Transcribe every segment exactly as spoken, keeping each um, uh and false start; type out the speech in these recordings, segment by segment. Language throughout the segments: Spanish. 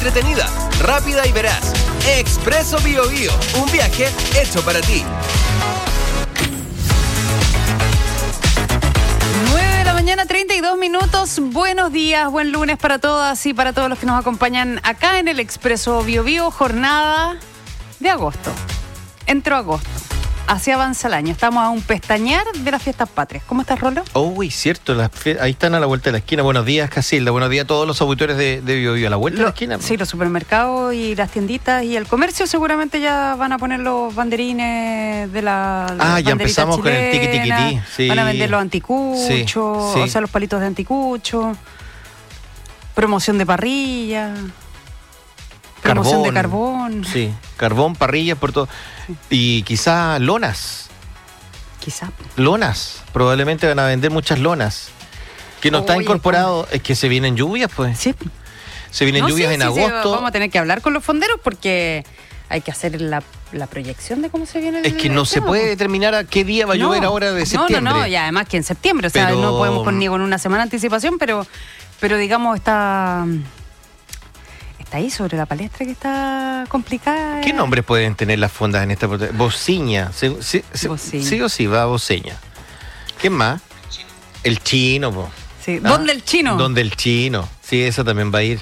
entretenida, rápida y veraz. Expreso Biobío, un viaje hecho para ti. nueve de la mañana, treinta y dos minutos. Buenos días, buen lunes para todas y para todos los que nos acompañan acá en el Expreso Biobío, jornada de agosto. Entró agosto. Así avanza el año. Estamos a un pestañear de las fiestas patrias. ¿Cómo estás, Rolo? Uy, oh, cierto. Las fie- ahí están a la vuelta de la esquina. Buenos días, Casilda. Buenos días a todos los auditores de, de Bio Bio. A la vuelta Lo, de la esquina. Sí, los supermercados y las tienditas y el comercio seguramente ya van a poner los banderines de la Ah, ya empezamos chilena, con el tiqui tiqui ti. Sí. Van a vender los anticuchos, sí, sí. o sea, los palitos de anticucho. Promoción de parrilla. Promoción de carbón. Sí, carbón, parrillas, por todo. Sí. Y quizá lonas. Quizá. Lonas. Probablemente van a vender muchas lonas. Que no Oye, está incorporado. ¿cómo? Es que se vienen lluvias, pues. Sí. Se vienen no, lluvias sí, en sí, agosto. Sí, vamos a tener que hablar con los fonderos porque hay que hacer la, la proyección de cómo se viene el Es que no el se tema, puede pues. determinar a qué día va a no, llover ahora de septiembre. No, no, no. Y además que en septiembre. O sea, pero... no podemos con, ni con una semana de anticipación, pero, pero digamos, está... Está ahí sobre la palestra que está complicada. ¿Qué nombres pueden tener las fondas en esta protesta? Bociña. Sí, sí, sí, sí o sí, va a Boceña. ¿Qué más? El chino, po. Sí. ¿Ah? ¿Dónde el chino? ¿Dónde el chino? Sí, eso también va a ir.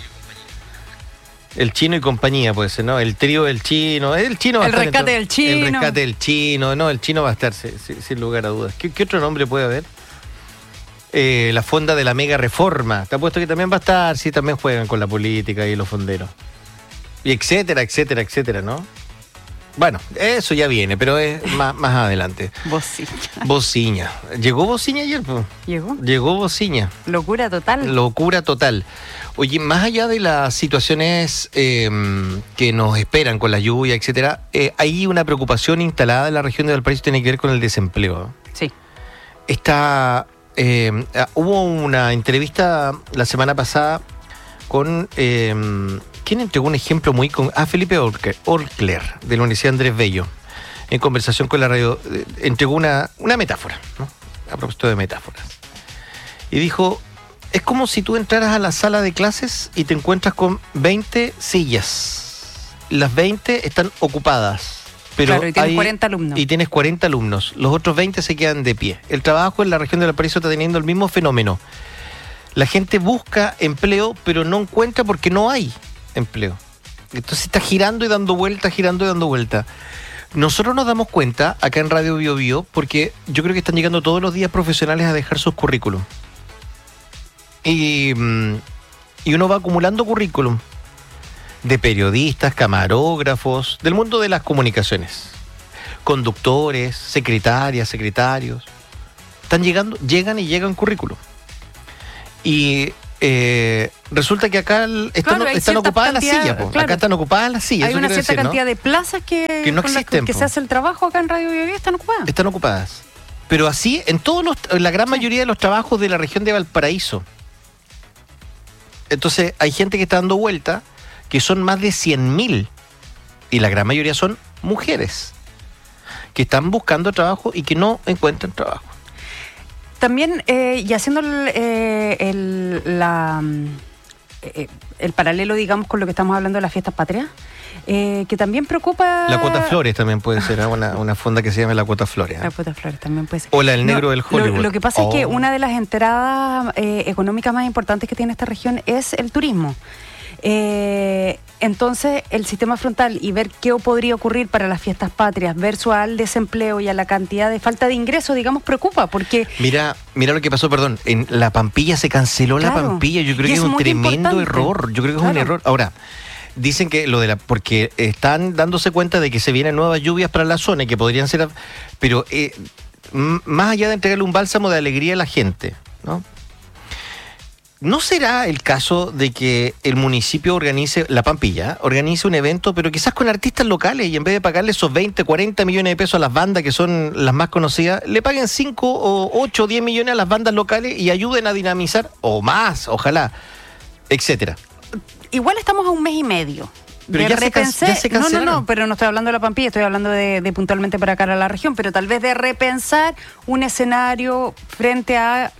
El chino y compañía puede ser, ¿no? El trío del chino. El chino va el a estar rescate del chino. El rescate del chino. No, el chino va a estar, sin, sin lugar a dudas. ¿Qué, qué otro nombre puede haber? Eh, la fonda de la mega reforma. Te apuesto que también va a estar, sí, también juegan con la política y los fonderos. Y etcétera, etcétera, etcétera, ¿no? Bueno, eso ya viene, pero es más, más adelante. Bociña. Bociña. ¿Llegó Bociña ayer? Po? ¿Llegó? Llegó Bociña. Locura total. Locura total. Oye, más allá de las situaciones eh, que nos esperan con la lluvia, etcétera, eh, hay una preocupación instalada en la región de Valparaíso que tiene que ver con el desempleo. Sí. Está... Eh, hubo una entrevista la semana pasada con eh, ¿quién entregó un ejemplo muy con ah Felipe Orkler de la Universidad Andrés Bello en conversación con la radio eh, entregó una, una metáfora, ¿no? A propósito de metáforas, y dijo: es como si tú entraras a la sala de clases y te encuentras con veinte sillas, las veinte están ocupadas. Pero claro, y tienes hay, cuarenta alumnos. Y tienes cuarenta alumnos. Los otros veinte se quedan de pie. El trabajo en la región de Valparaíso está teniendo el mismo fenómeno. La gente busca empleo, pero no encuentra porque no hay empleo. Entonces está girando y dando vueltas, girando y dando vueltas. Nosotros nos damos cuenta, acá en Radio Bio Bio, porque yo creo que están llegando todos los días profesionales a dejar sus currículum. Y, y uno va acumulando currículum. De periodistas, camarógrafos, del mundo de las comunicaciones, conductores, secretarias, secretarios, están llegando, llegan y llegan currículum. Y eh, resulta que acá están, claro, están ocupadas las sillas, claro. acá están ocupadas las sillas. Hay una cierta decir, cantidad ¿no? de plazas que, que no con existen, las que, que se hace el trabajo acá en Radio Bio Bio están ocupadas. Están ocupadas. Pero así en todos los, en la gran mayoría de los trabajos de la región de Valparaíso. Entonces hay gente que está dando vuelta, que son más de cien mil, y la gran mayoría son mujeres, que están buscando trabajo y que no encuentran trabajo. También, eh, y haciendo el, eh, el, la, eh, el paralelo, digamos, con lo que estamos hablando de las fiestas patrias, eh, que también preocupa... La Cuota Flores también puede ser, ¿eh? una, una fonda que se llama La Cuota Flores. ¿eh? La Cuota Flores también puede ser. O la El Negro no, del Hollywood. Lo, lo que pasa oh. es que una de las entradas eh, económicas más importantes que tiene esta región es el turismo. Eh, entonces el sistema frontal y ver qué podría ocurrir para las fiestas patrias versus al desempleo y a la cantidad de falta de ingresos, digamos, preocupa porque... Mira, mira lo que pasó, perdón, en La Pampilla se canceló claro, la Pampilla, yo creo que es, es un tremendo importante. error, yo creo que claro. es un error. Ahora, dicen que lo de la... porque están dándose cuenta de que se vienen nuevas lluvias para la zona y que podrían ser... pero eh, más allá de entregarle un bálsamo de alegría a la gente, ¿no? ¿No será el caso de que el municipio organice, La Pampilla, organice un evento, pero quizás con artistas locales, y en vez de pagarle esos veinte, cuarenta millones de pesos a las bandas que son las más conocidas, le paguen cinco o ocho o diez millones a las bandas locales y ayuden a dinamizar, o más, ojalá, etcétera? Igual estamos a un mes y medio. Pero ya, repensé, se, ya se no, no, no, pero no estoy hablando de La Pampilla, estoy hablando de, de puntualmente para acá a la región, pero tal vez de repensar un escenario frente a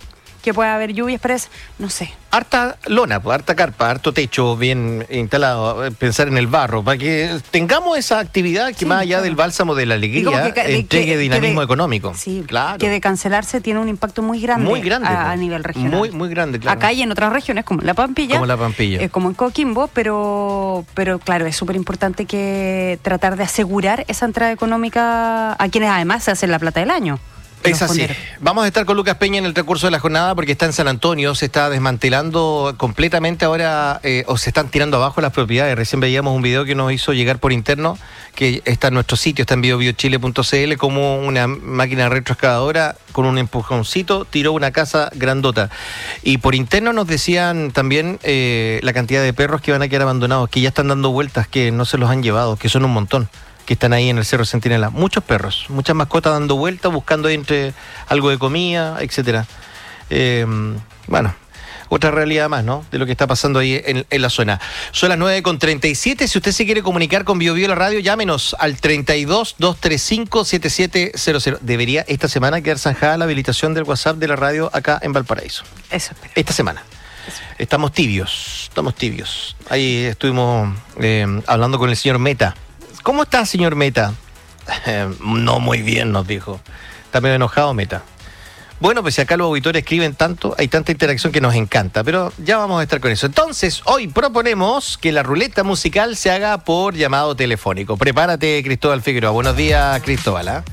que pueda haber lluvias, pero es, no sé. Harta lona, harta carpa, harto techo bien instalado, pensar en el barro, para que tengamos esa actividad que sí, más allá claro. del bálsamo de la alegría, que, entregue que, dinamismo que de, económico. Sí, claro. Que de cancelarse tiene un impacto muy grande, muy grande a, a nivel regional. Muy, muy grande, claro. Acá y en otras regiones, como La Pampilla. Como La Pampilla. Eh, como en Coquimbo, pero, pero claro, es súper importante que tratar de asegurar esa entrada económica a quienes además se hacen la plata del año. Es así. Vamos a estar con Lucas Peña en el transcurso de la jornada porque está en San Antonio, se está desmantelando completamente ahora, eh, o se están tirando abajo las propiedades. Recién veíamos un video que nos hizo llegar por interno, que está en nuestro sitio, está en bio bio chile punto c l, como una máquina retroexcavadora con un empujoncito tiró una casa grandota. Y por interno nos decían también eh, la cantidad de perros que van a quedar abandonados, que ya están dando vueltas, que no se los han llevado, que son un montón, que están ahí en el Cerro Centinela. Muchos perros, muchas mascotas dando vueltas, buscando ahí entre algo de comida, etcétera. Eh, bueno, otra realidad más, ¿no? De lo que está pasando ahí en, en la zona. Son las nueve con treinta y siete. Si usted se quiere comunicar con Bio Bio la radio, llámenos al treinta y dos, doscientos treinta y cinco, setenta y siete cero cero. Debería esta semana quedar zanjada la habilitación del WhatsApp de la radio acá en Valparaíso. Eso espero. Esta semana. Eso. Estamos tibios, estamos tibios. Ahí estuvimos eh, hablando con el señor Meta. ¿Cómo está, señor Meta? Eh, no muy bien, nos dijo. Está medio enojado, Meta. Bueno, pues si acá los auditores escriben tanto, hay tanta interacción que nos encanta, pero ya vamos a estar con eso. Entonces, hoy proponemos que la ruleta musical se haga por llamado telefónico. Prepárate, Cristóbal Figueroa. Buenos días, Cristóbal. ¿eh?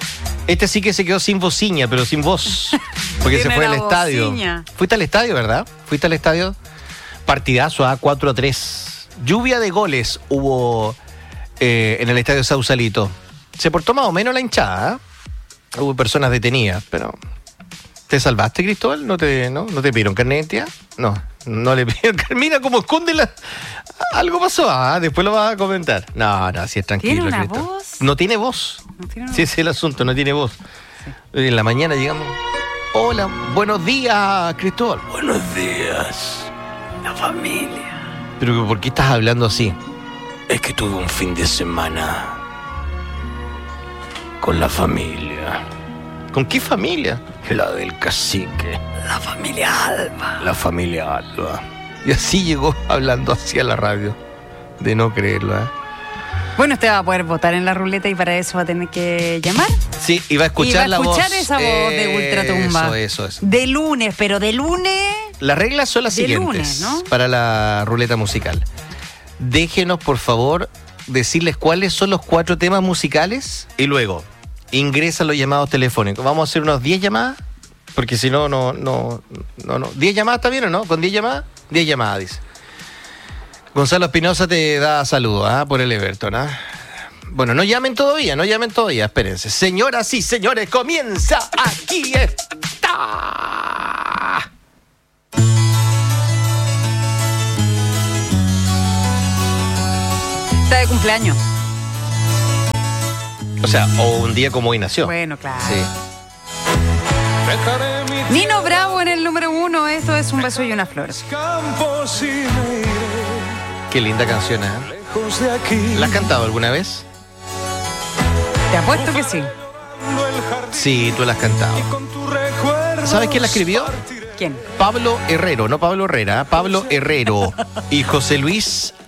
Este sí que se quedó sin bociña, pero sin voz, porque se fue al estadio. Bociña. Fuiste al estadio, ¿verdad? Fuiste al estadio. Partidazo a cuatro a tres. Lluvia de goles hubo... Eh, en el estadio Sausalito. Se portó más o menos la hinchada, ¿eh? Hubo personas detenidas, pero ¿te salvaste, Cristóbal? ¿No te, no, ¿no te pidieron carnet de identidad? No, no le pidieron carnet. Mira cómo esconde la... Algo pasó, ¿ah? Después lo vas a comentar. No, no, así es tranquilo, ¿Tiene una Cristóbal. voz? No tiene voz. No tiene sí, ese es el asunto, no tiene voz. Sí. En la mañana llegamos. Hola, buenos días, Cristóbal. Buenos días, la familia. Pero ¿por qué estás hablando así? Es que tuve un fin de semana con la familia. ¿Con qué familia? La del cacique. La familia Alba. La familia Alba. Y así llegó hablando hacia la radio. De no creerlo, ¿eh? Bueno, usted va a poder votar en la ruleta y para eso va a tener que llamar. Sí, y va a escuchar la voz. Y va a escuchar esa voz de Ultratumba. Eso, eso, eso. De lunes, pero de lunes... Las reglas son las de siguientes lunes, ¿no? Para la ruleta musical. Déjenos, por favor, decirles cuáles son los cuatro temas musicales y luego ingresan los llamados telefónicos. Vamos a hacer unos diez llamadas, porque si no, no, no, no, no. ¿diez llamadas está bien o no? ¿Con diez llamadas? diez llamadas, dice. Gonzalo Espinosa te da saludos, ¿eh? Por el Everton, ¿eh? Bueno, no llamen todavía, no llamen todavía, espérense. Señoras y señores, comienza, aquí está. Está de cumpleaños. O sea, o un día como hoy nació. Bueno, claro. Sí. Nino Bravo en el número uno. Esto es Un beso y una flor. Qué linda canción, ¿eh? ¿La has cantado alguna vez? Te apuesto que sí. Sí, tú la has cantado. ¿Sabes quién la escribió? ¿Quién? Pablo Herrero, no Pablo Herrera, Pablo Herrero y José Luis